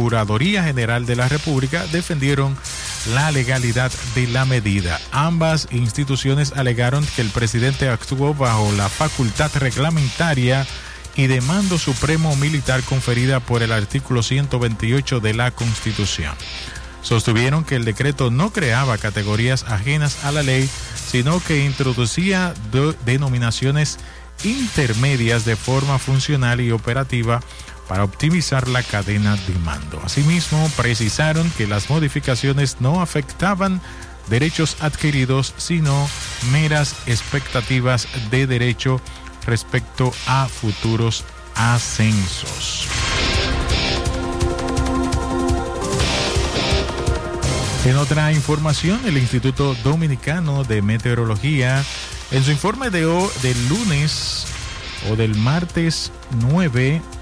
Procuraduría General de la República defendieron la legalidad de la medida. Ambas instituciones alegaron que el presidente actuó bajo la facultad reglamentaria y de mando supremo militar conferida por el artículo 128 de la Constitución. Sostuvieron que el decreto no creaba categorías ajenas a la ley, sino que introducía denominaciones intermedias de forma funcional y operativa para optimizar la cadena de mando. Asimismo, precisaron que las modificaciones no afectaban derechos adquiridos, sino meras expectativas de derecho respecto a futuros ascensos. En otra información, el Instituto Dominicano de Meteorología, en su informe del lunes o del martes 9